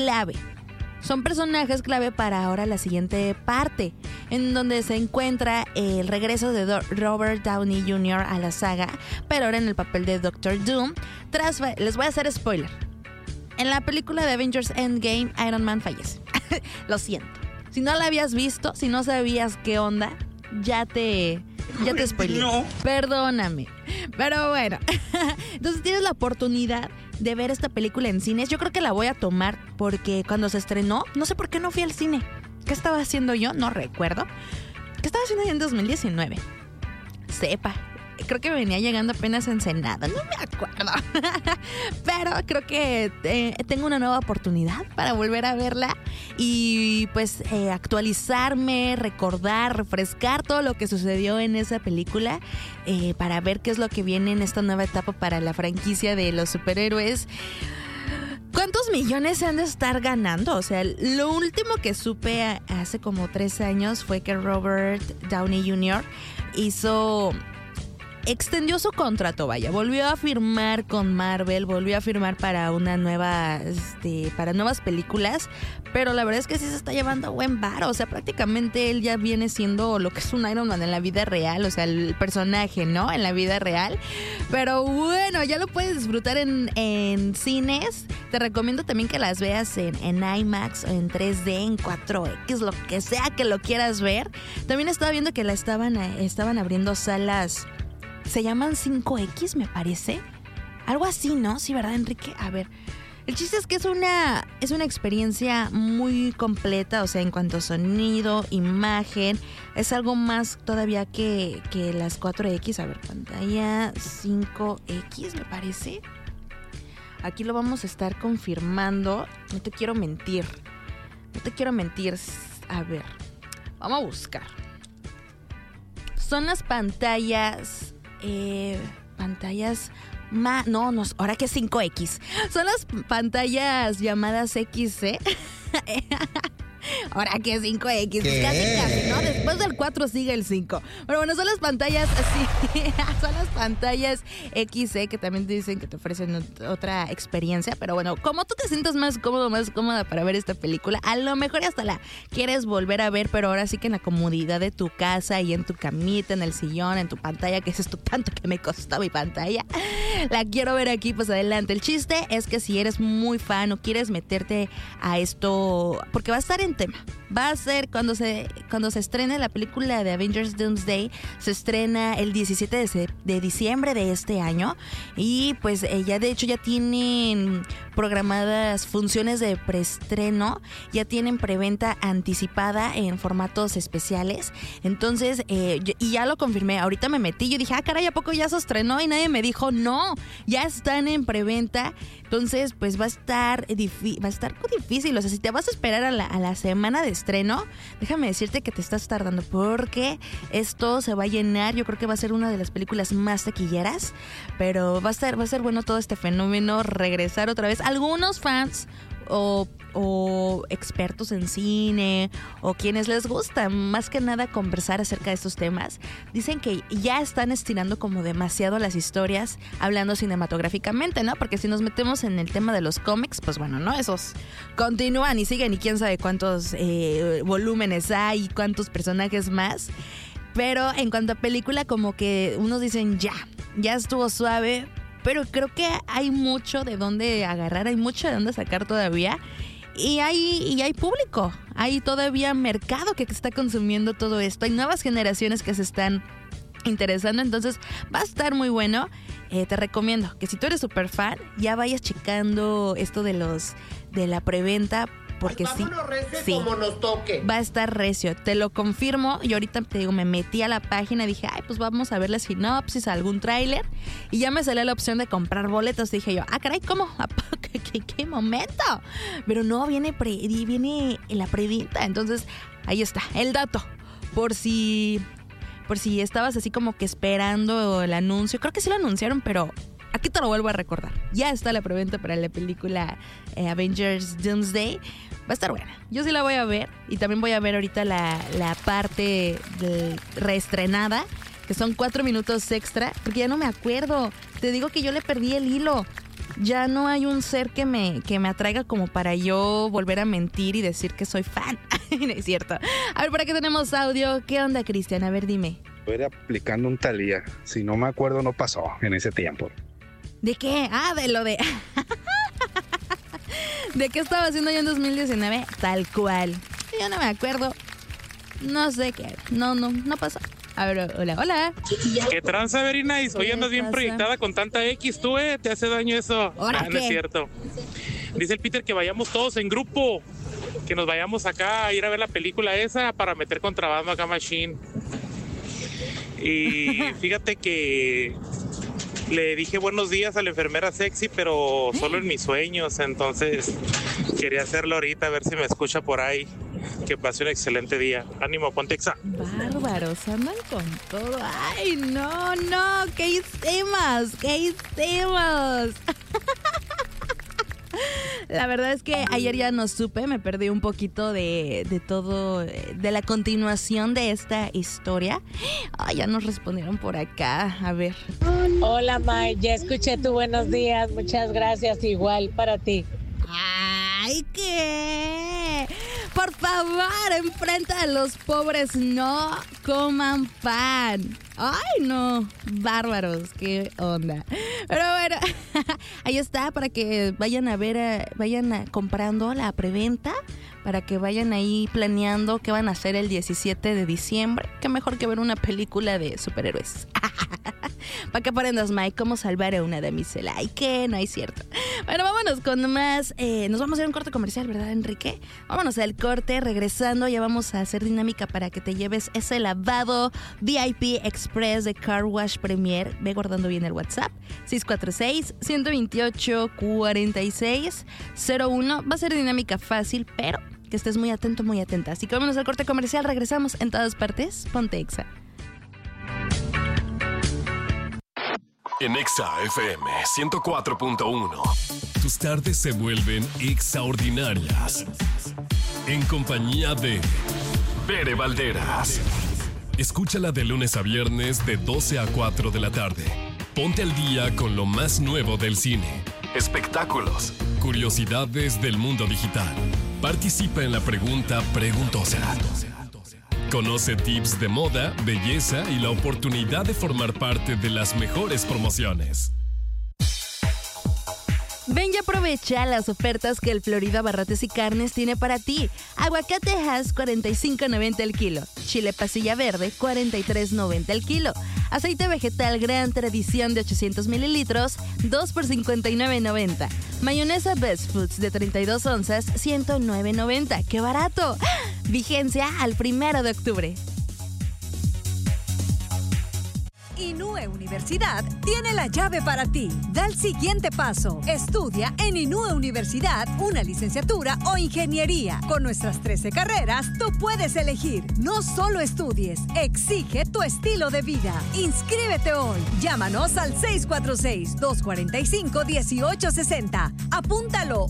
clave. Son personajes clave para ahora la siguiente parte, en donde se encuentra el regreso de Robert Downey Jr. a la saga, pero ahora en el papel de Doctor Doom. Les voy a hacer spoiler. En la película de Avengers Endgame, Iron Man fallece. Lo siento. Si no la habías visto, si no sabías qué onda, ya te spoileé. No. Perdóname. Pero bueno, entonces tienes la oportunidad de ver esta película en cines. Yo creo que la voy a tomar porque cuando se estrenó, no sé por qué no fui al cine. ¿Qué estaba haciendo yo? No recuerdo. ¿Qué estaba haciendo yo en 2019? Sepa. Creo que venía llegando apenas a Ensenada. No me acuerdo. Pero creo que tengo una nueva oportunidad para volver a verla y pues actualizarme, recordar, refrescar todo lo que sucedió en esa película para ver qué es lo que viene en esta nueva etapa para la franquicia de los superhéroes. ¿Cuántos millones se han de estar ganando? O sea, lo último que supe hace como 3 años fue que Robert Downey Jr. extendió su contrato, vaya, volvió a firmar con Marvel, volvió a firmar para una nueva, para nuevas películas, pero la verdad es que sí se está llevando buen varo, o sea, prácticamente él ya viene siendo lo que es un Iron Man en la vida real, o sea, el personaje, ¿no? En la vida real, pero bueno, ya lo puedes disfrutar en cines. Te recomiendo también que las veas en IMAX, en 3D, en 4X, lo que sea que lo quieras ver. También estaba viendo que estaban abriendo salas. Se llaman 5X, me parece. Algo así, ¿no? Sí, ¿verdad, Enrique? A ver. El chiste es que es una experiencia muy completa, o sea, en cuanto a sonido, imagen. Es algo más todavía que las 4X. A ver, pantalla 5X, me parece. Aquí lo vamos a estar confirmando. No te quiero mentir. A ver, vamos a buscar. Son las pantallas... ahora que es 5X. Son las pantallas llamadas XC. Ahora que es 5X, pues casi, ¿no? Después del 4 sigue el 5. Pero bueno, son las pantallas así, son las pantallas XC que también te dicen que te ofrecen otra experiencia. Pero bueno, como tú te sientas más cómodo, más cómoda para ver esta película, a lo mejor hasta la quieres volver a ver, pero ahora sí que en la comodidad de tu casa y en tu camita, en el sillón, en tu pantalla, que es esto tanto que me costó mi pantalla, la quiero ver aquí, pues adelante. El chiste es que si eres muy fan o quieres meterte a esto, porque va a estar en tema. Va a ser cuando se estrene la película de Avengers Doomsday. Se estrena el 17 de diciembre de este año. Y pues ya de hecho ya tienen programadas funciones de preestreno. Ya tienen preventa anticipada en formatos especiales. Entonces, y ya lo confirmé. Ahorita me metí. Yo dije, caray, ¿a poco ya se estrenó? Y nadie me dijo, no, ya están en preventa. Entonces, pues va a estar difícil. O sea, si te vas a esperar a la semana de estreno, déjame decirte que te estás tardando, porque esto se va a llenar. Yo creo que va a ser una de las películas más taquilleras, pero va a ser bueno todo este fenómeno, regresar otra vez. Algunos fans o expertos en cine o quienes les gusta más que nada conversar acerca de estos temas, dicen que ya están estirando como demasiado las historias hablando cinematográficamente, ¿no? Porque si nos metemos en el tema de los cómics, pues bueno, ¿no? Esos continúan y siguen y quién sabe cuántos volúmenes hay, cuántos personajes más. Pero en cuanto a película, como que unos dicen ya estuvo suave. Pero creo que hay mucho de dónde agarrar, hay mucho de dónde sacar todavía. Y hay público, hay todavía mercado que está consumiendo todo esto. Hay nuevas generaciones que se están interesando, entonces va a estar muy bueno. Te recomiendo que si tú eres súper fan, ya vayas checando esto de la preventa. Porque sí, como nos toque. Va a estar recio, te lo confirmo. Y ahorita te digo, me metí a la página y dije, pues vamos a ver la sinopsis, algún tráiler. Y ya me salió la opción de comprar boletos. Dije yo, caray, ¿cómo? ¿Qué momento? Pero no, viene la preventa. Entonces, ahí está, el dato. Por si estabas así como que esperando el anuncio. Creo que sí lo anunciaron, pero... aquí te lo vuelvo a recordar. Ya está la preventa para la película Avengers Doomsday. Va a estar buena. Yo sí la voy a ver. Y también voy a ver ahorita la parte reestrenada, que son 4 minutos extra. Porque ya no me acuerdo. Te digo que yo le perdí el hilo. ya no hay un ser que me atraiga como para yo volver a mentir y decir que soy fan. No es cierto. A ver, por aquí tenemos audio. ¿Qué onda, Cristian? A ver, dime. Estoy aplicando un Thalía. Si no me acuerdo, no pasó en ese tiempo. ¿De qué? Ah, de lo de... ¿De qué estaba haciendo yo en 2019? Tal cual. Yo no me acuerdo. No sé qué. No pasó. A ver, hola. ¿Qué tranza, Verinice? Hoy andas bien proyectada con tanta X, tú, ¿te hace daño eso? No es cierto. Dice el Peter que vayamos todos en grupo, que nos vayamos acá a ir a ver la película esa para meter contrabando acá Machine. Y fíjate que le dije buenos días a la enfermera sexy, pero solo en mis sueños, entonces quería hacerlo ahorita, a ver si me escucha por ahí. Que pase un excelente día. Ánimo, ponte exa. Bárbaros, andan con todo. Ay, no, ¿qué hicimos? La verdad es que ayer ya no supe, me perdí un poquito de todo, de la continuación de esta historia. Ay, ya nos respondieron por acá, a ver. Hola, May, ya escuché tu buenos días, muchas gracias, igual para ti. Ay, ¿qué? Por favor, enfrente a los pobres no coman pan. Ay, no, bárbaros, qué onda. Pero bueno, ahí está, para que vayan a ver, vayan comprando la preventa, para que vayan ahí planeando qué van a hacer el 17 de diciembre. Qué mejor que ver una película de superhéroes. Para que aprendas, Mike, cómo salvar a una damisela. Ay, que no es cierto. Bueno, vámonos con más. Nos vamos a ir a un corte comercial, ¿verdad, Enrique? Vámonos al corte. Regresando, ya vamos a hacer dinámica para que te lleves ese lavado VIP Express de Car Wash Premier. Ve guardando bien el WhatsApp. 646-128-4601. Va a ser dinámica fácil, pero que estés muy atento, muy atenta. Así que vámonos al corte comercial. Regresamos en todas partes. Ponte Exa. En Exa FM 104.1. Tus tardes se vuelven extraordinarias. En compañía de Bere Valderas. Escúchala de lunes a viernes de 12 a 4 de la tarde. Ponte al día con lo más nuevo del cine, espectáculos, curiosidades del mundo digital. Participa en la pregunta preguntosa. Conoce tips de moda, belleza y la oportunidad de formar parte de las mejores promociones. Ven y aprovecha las ofertas que el Florida Barrotes y Carnes tiene para ti. Aguacate Hass, $45.90 el kilo. Chile pasilla verde, $43.90 el kilo. Aceite vegetal Gran Tradición de 800 mililitros, 2 por $59.90. Mayonesa Best Foods de 32 onzas, $109.90. ¡Qué barato! Vigencia al 1 de octubre. Inúe Universidad tiene la llave para ti. Da el siguiente paso. Estudia en Inúe Universidad una licenciatura o ingeniería. Con nuestras 13 carreras, tú puedes elegir. No solo estudies, exige tu estilo de vida. Inscríbete hoy. Llámanos al 646-245-1860. Apúntalo,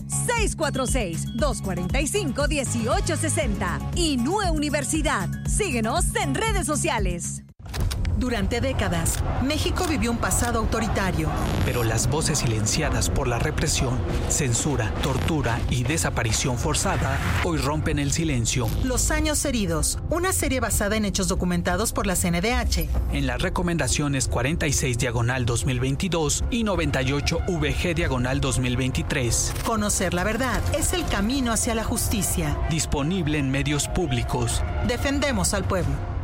646-245-1860. Inúe Universidad. Síguenos en redes sociales. Durante décadas, México vivió un pasado autoritario. Pero las voces silenciadas por la represión, censura, tortura y desaparición forzada hoy rompen el silencio. Los años heridos, una serie basada en hechos documentados por la CNDH. En las recomendaciones 46/2022 y 98-VG/2023. Conocer la verdad es el camino hacia la justicia. Disponible en medios públicos. Defendemos al pueblo.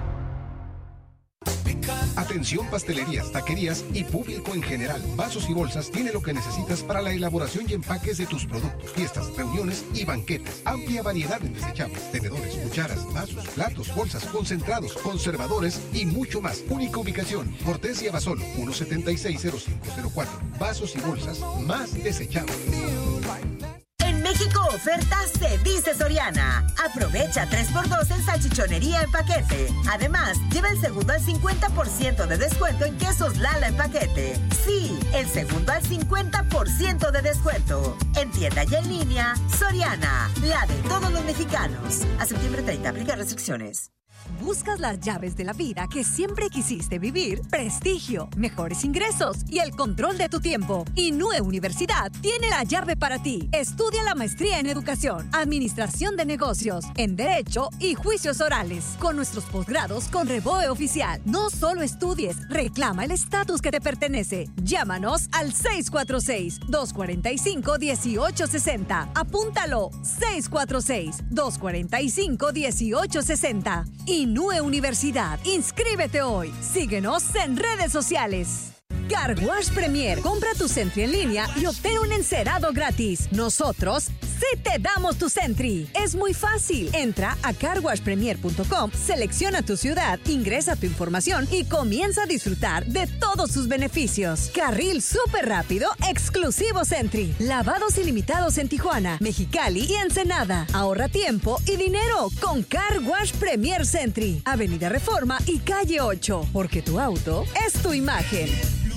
Atención pastelerías, taquerías y público en general. Vasos y bolsas tiene lo que necesitas para la elaboración y empaques de tus productos, fiestas, reuniones y banquetes. Amplia variedad en desechables, tenedores, cucharas, vasos, platos, bolsas, concentrados, conservadores y mucho más. Única ubicación, Cortés y Abasolo, 1760504. Vasos y bolsas más desechables. En México ofertas se dice Soriana. Aprovecha 3x2 en salchichonería en paquete. Además, lleva el segundo al 50% de descuento en quesos Lala en paquete. Sí, el segundo al 50% de descuento. En tienda y en línea, Soriana, la de todos los mexicanos. A septiembre 30, aplica restricciones. ¿Buscas las llaves de la vida que siempre quisiste vivir? Prestigio, mejores ingresos y el control de tu tiempo. Inúe Universidad tiene la llave para ti. Estudia la maestría en Educación, Administración de Negocios, en Derecho y Juicios Orales. Con nuestros posgrados con Reboe Oficial. No solo estudies, reclama el estatus que te pertenece. Llámanos al 646-245-1860. Apúntalo, 646-245-1860. Inúe Universidad. Inscríbete hoy. Síguenos en redes sociales. Car Wash Premier. Compra tu Sentry en línea y obtén un encerado gratis. Nosotros sí te damos tu Sentry. Es muy fácil. Entra a carwashpremier.com, selecciona tu ciudad, ingresa tu información y comienza a disfrutar de todos sus beneficios. Carril súper rápido, exclusivo Sentry. Lavados ilimitados en Tijuana, Mexicali y Ensenada. Ahorra tiempo y dinero con Car Wash Premier Sentry. Avenida Reforma y Calle 8. Porque tu auto es tu imagen.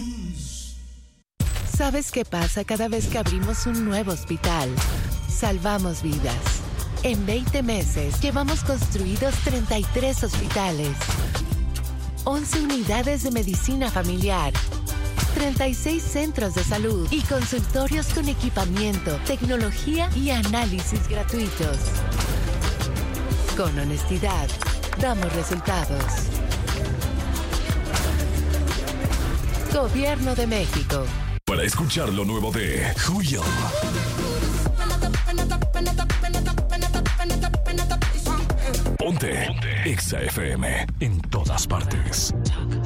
¿Sabes qué pasa cada vez que abrimos un nuevo hospital? Salvamos vidas. En 20 meses llevamos construidos 33 hospitales, 11 unidades de medicina familiar, 36 centros de salud y consultorios con equipamiento, tecnología y análisis gratuitos. Con honestidad, damos resultados. Gobierno de México. Para escuchar lo nuevo de Julio. Ponte Exa FM en todas partes.